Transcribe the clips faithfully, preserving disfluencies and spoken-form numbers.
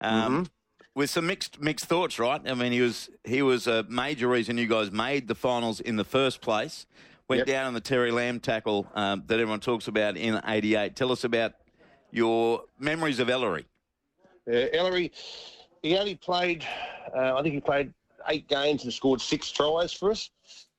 Um, Mm-hmm. With some mixed mixed thoughts, right? I mean, he was he was a major reason you guys made the finals in the first place. Went Yep. down on the Terry Lamb tackle um, that everyone talks about in eighty-eight. Tell us about your memories of Ellery. Uh, Ellery, he only played, uh, I think he played eight games and scored six tries for us.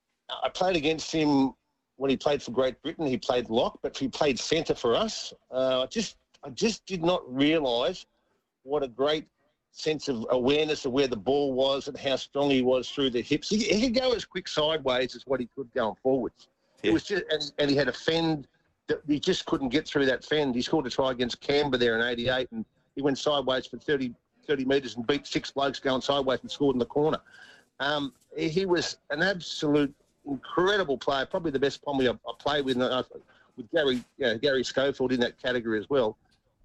I played against him when he played for Great Britain. He played lock, but he played centre for us. Uh, I just, I just did not realise what a great sense of awareness of where the ball was and how strong he was through the hips. He, he could go as quick sideways as what he could going forwards. Yeah. It was just, and, and he had a fend that he just couldn't get through that fend. He scored a try against Canberra there in eighty-eight, and he went sideways for thirty, thirty metres and beat six blokes going sideways and scored in the corner. Um, he, he was an absolute incredible player, probably the best Pommy I, I played with, uh, with Gary, you know, Gary Schofield in that category as well.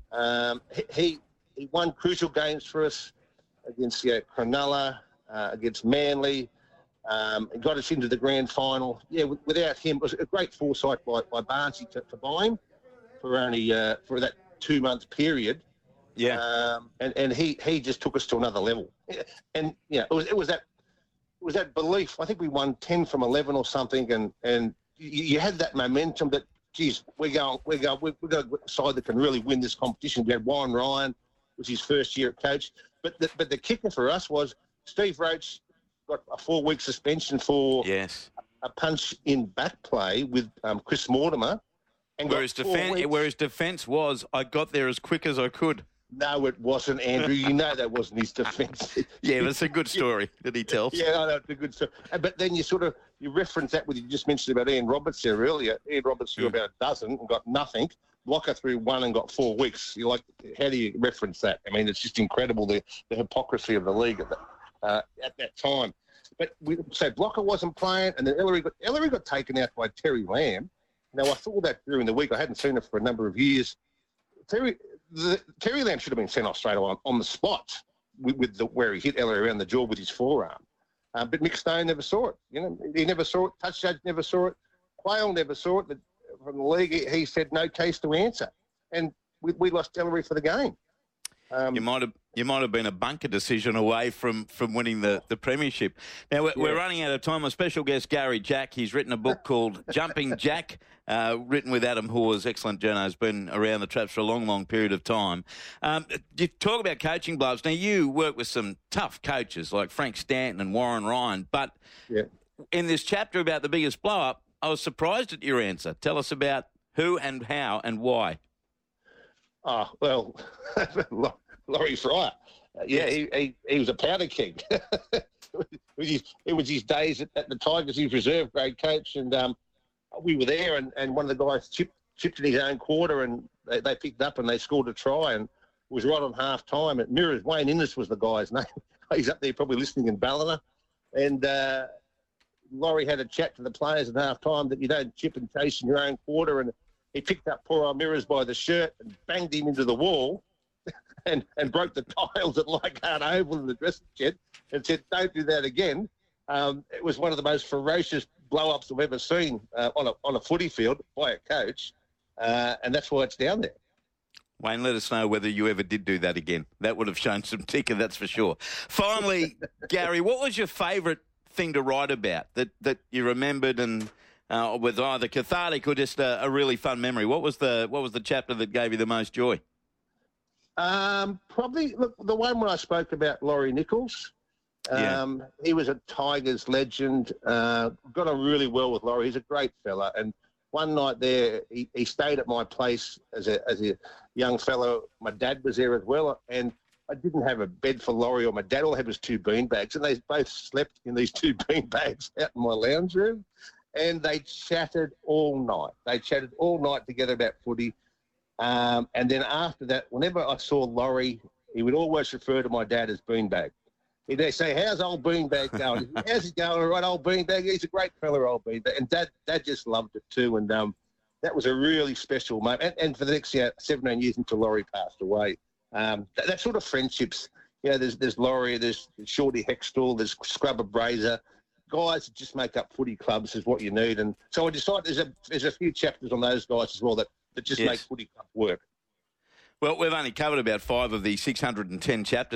Um, he he won crucial games for us against you know, Cronulla, uh, against Manly. Um, and got us into the grand final. Yeah, w- without him, it was a great foresight by, by Barnsley to, to buy him for only uh, for that two month period. Yeah. Um, and and he, he just took us to another level. And yeah, it was it was that it was that belief. I think we won ten from eleven or something, and and you, you had that momentum that, geez, we're going we're going we're going to side that can really win this competition. We had Warren Ryan, was his first year at coach, but the, but the kicker for us was Steve Roach got a four-week suspension for Yes. a punch in back play with um, Chris Mortimer. And Where his, got four defen- weeks. where his defence was, I got there as quick as I could. No, it wasn't, Andrew. You know that wasn't his defence. Yeah, but it's a good story that he tells. Yeah, I know, it's a good story. Uh, But then you sort of, you reference that with, you just mentioned about Ian Roberts there earlier. Ian Roberts threw Mm. about a dozen and got nothing. Locker threw one and got four weeks. You're like, how do you reference that? I mean, it's just incredible, the, the hypocrisy of the league at that, uh, at that time. But we, so Blocker wasn't playing, and then Ellery got, Ellery got taken out by Terry Lamb. Now, I saw that during the week. I hadn't seen it for a number of years. Terry, the, Terry Lamb should have been sent off straight away on, on the spot with, with the, where he hit Ellery around the jaw with his forearm. Uh, but Mick Stone never saw it. You know, he never saw it. Touch Judge never saw it. Quayle never saw it. But from the league, he, he said no case to answer, and we, we lost Ellery for the game. Um, You might have you might have been a bunker decision away from, from winning the, the premiership. Now, we're, Yeah. we're running out of time. My special guest, Gary Jack, he's written a book called Jumping Jack, uh, written with Adam Hawes. Excellent journo, has been around the traps for a long, long period of time. Um, you talk about coaching blowups. Now, you work with some tough coaches like Frank Stanton and Warren Ryan, but yeah. in this chapter about the biggest blow-up, I was surprised at your answer. Tell us about who and how and why. Oh, well, Laurie Fryer. Uh, yeah, Yes. he, he he was a powder keg. it, was his, it was his days at, at the Tigers. He was reserve grade coach, and um, we were there, and, and one of the guys chipped, chipped in his own quarter, and they, they picked up and they scored a try, and it was right on half time. At Mirrors, Wayne Innes was the guy's name. He's up there probably listening in Ballina. And uh, Laurie had a chat to the players at half time that you don't chip and chase in your own quarter, and he picked up poor old Mirrors by the shirt and banged him into the wall. And, and broke the tiles at Leichhardt Oval in the dressing shed and said, don't do that again. Um, it was one of the most ferocious blow-ups I've ever seen uh, on, a, on a footy field by a coach, uh, and that's why it's down there. Wayne, let us know whether you ever did do that again. That would have shown some ticker, that's for sure. Finally, Gary, what was your favourite thing to write about that, that you remembered and uh, was either cathartic or just a, a really fun memory? What was the what was the chapter that gave you the most joy? Um, probably, look, the one when I spoke about Laurie Nichols. Um, yeah. He was a Tigers legend, uh, got on really well with Laurie. He's a great fella. And one night there, he, he stayed at my place as a, as a young fellow. My dad was there as well. And I didn't have a bed for Laurie or my dad. All I had was two beanbags. And they both slept in these two beanbags out in my lounge room. And they chatted all night. They chatted all night together about footy. Um, and then after that, whenever I saw Laurie, he would always refer to my dad as Beanbag. He'd say, how's old Beanbag going? How's he going? All right, old Beanbag. He's a great fella, old Beanbag. And Dad, Dad just loved it too. And um, that was a really special moment. And, and for the next yeah, seventeen years until Laurie passed away, um, that, that sort of friendships, you know, there's, there's Laurie, there's Shorty Hextall, there's Scrubber Brazier. Guys that just make up footy clubs is what you need. And so I decided there's a, there's a few chapters on those guys as well that that just yes. make footy club work. Well, we've only covered about five of the six hundred ten chapters.